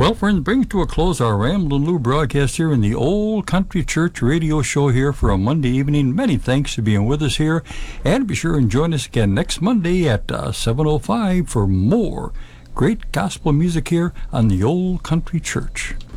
Well, friends, brings to a close our Ramblin' Lou broadcast here in the Old Country Church radio show here for a Monday evening. Many thanks for being with us here, and be sure and join us again next Monday at 7:05 for more great gospel music here on the Old Country Church.